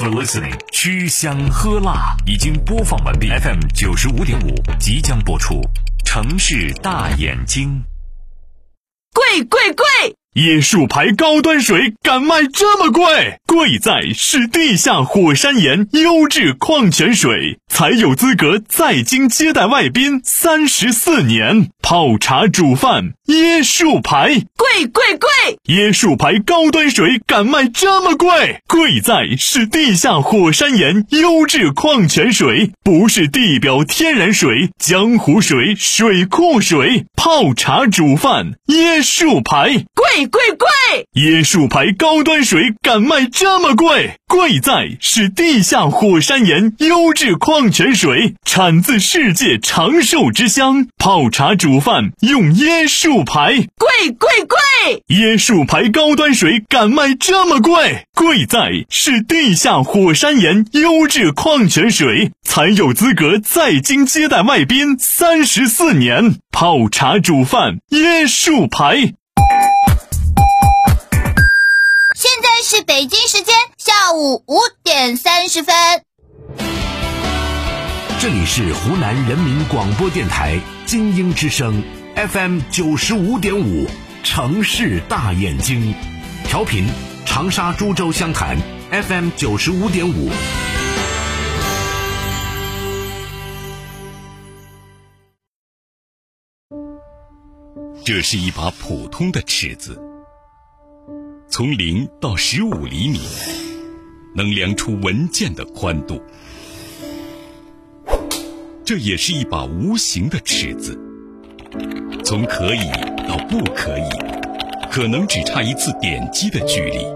for listening。吃香喝辣已经播放完毕 ，FM 95.5即将播出。城市大眼睛， 贵贵贵！ 椰树牌高端水敢卖这么贵？贵在是地下火山岩优质矿泉水，才有资格在京接待外宾34年。泡茶煮饭，椰树牌， 贵贵贵！ 椰树牌高端水敢卖这么贵？贵在是地下火山岩优质矿泉水，不是地表天然水、江湖水、水库水。泡茶煮饭，椰树牌， 贵贵贵！ 椰树牌高端水敢卖这么贵？贵在是地下火山岩优质矿泉水，产自世界长寿之乡。泡茶煮饭用椰树牌， 贵贵贵！ 椰树牌高端水敢卖这么贵？贵在是地下火山岩优质矿泉水，才有资格在京接待外宾34年。泡茶煮饭，椰树牌。 现在是北京时间下午5点30分。 这里是湖南人民广播电台精英之声 FM 95.5，城市大眼睛，调频长沙株洲湘潭 FM 95.5。 这是一把普通的尺子，从0到15厘米，能量出文件的宽度。这也是一把无形的尺子，从可以到不可以，可能只差一次点击的距离。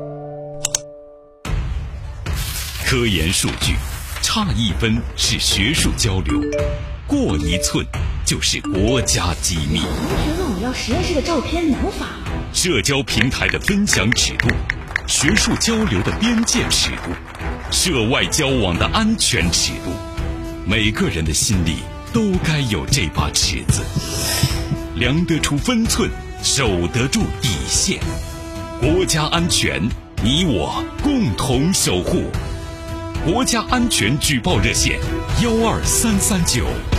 科研数据，差1分是学术交流，过1寸就是国家机密。 同学问我要实验室的照片，能发吗？ 社交平台的分享尺度，学术交流的边界尺度，涉外交往的安全尺度，每个人的心里都该有这把尺子，量得出分寸，守得住底线。国家安全，你我共同守护。国家安全举报热线12339。